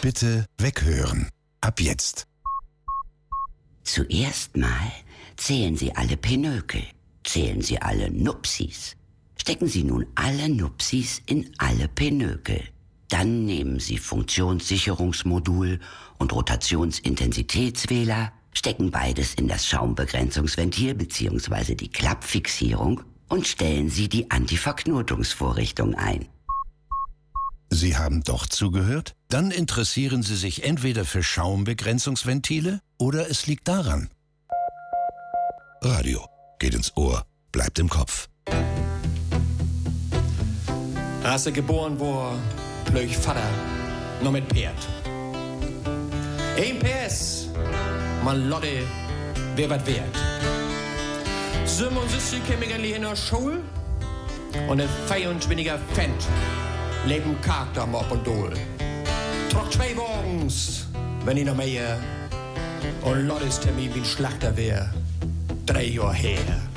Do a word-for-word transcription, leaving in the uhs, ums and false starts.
Bitte weghören. Ab jetzt. Zuerst mal zählen Sie alle Pinökel. Zählen Sie alle Nupsis. Stecken Sie nun alle Nupsis in alle Pinökel. Dann nehmen Sie Funktionssicherungsmodul und Rotationsintensitätswähler, stecken beides in das Schaumbegrenzungsventil bzw. die Klappfixierung und stellen Sie die Antiverknotungsvorrichtung ein. Sie haben doch zugehört? Dann interessieren Sie sich entweder für Schaumbegrenzungsventile oder es liegt daran. Radio geht ins Ohr, bleibt im Kopf. Als er geboren war, plöch Vater noch mit Pferd. Ein P S, man Lotte, wer wat wert. Söm und Süssi kämen in der Schule und ein vierundzwanziger Cent leben karg da Mob und Dol. Trock zwei Wagens, wenn ich noch mehr, und Lottes Termin wie ein Schlachter wär, drei Jahre her.